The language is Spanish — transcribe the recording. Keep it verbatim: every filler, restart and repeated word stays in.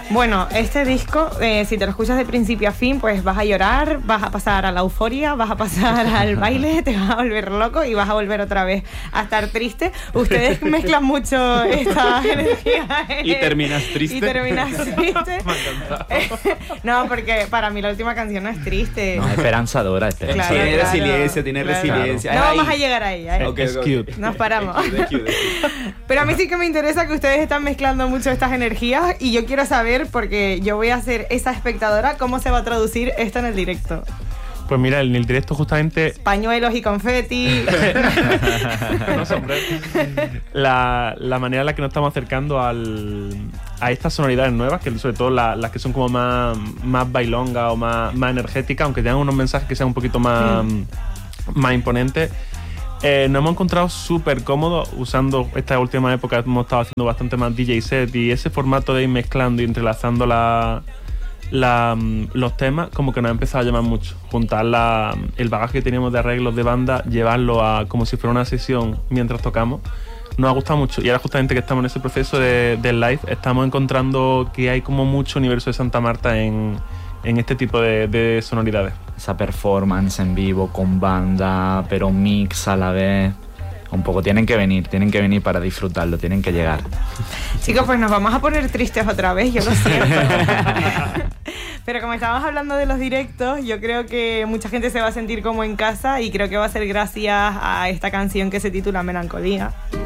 Bueno, este disco, eh, si te lo escuchas de principio a fin, pues vas a llorar, vas a pasar a la euforia, vas a pasar al baile, te vas a volver loco y vas a volver otra vez a estar triste. Ustedes mezclan mucho esta energía. Y terminas triste. Y terminas triste. No, porque para mí la última canción no es triste. No, esperanzadora, esperanzadora. Claro, Tiene claro, resiliencia, tiene claro. resiliencia. No Ay. vamos a llegar ahí, ¿eh? Ok, Es ok. cute. Nos paramos. Es cute, es cute, es cute. Pero a mí sí que me interesa que ustedes están mezclando mucho estas energías y yo quiero saber, porque yo voy a ser esa espectadora, cómo se va a traducir esto en el directo. Pues mira, en el directo justamente Pañuelos y confeti. no, hombre. la, la manera en la que nos estamos acercando al, a estas sonoridades nuevas, que sobre todo la, las que son como más, más bailongas o más, más energéticas, aunque tengan unos mensajes que sean un poquito más, mm. más imponentes. Eh, nos hemos encontrado súper cómodos usando esta última época. Hemos estado haciendo bastante más D J set y ese formato de ir mezclando y entrelazando la, la, los temas como que nos ha empezado a llamar mucho. Juntar la, el bagaje que teníamos de arreglos de banda, llevarlo a como si fuera una sesión mientras tocamos, nos ha gustado mucho. Y ahora justamente que estamos en ese proceso de, de live, estamos encontrando que hay como mucho universo de Santa Marta en, en este tipo de, de sonoridades. Esa performance en vivo con banda, pero mix a la vez. Un poco tienen que venir, tienen que venir para disfrutarlo, tienen que llegar. Chicos, pues nos vamos a poner tristes otra vez, yo lo siento. Pero como estábamos hablando de los directos, yo creo que mucha gente se va a sentir como en casa y creo que va a ser gracias a esta canción que se titula Melancolía.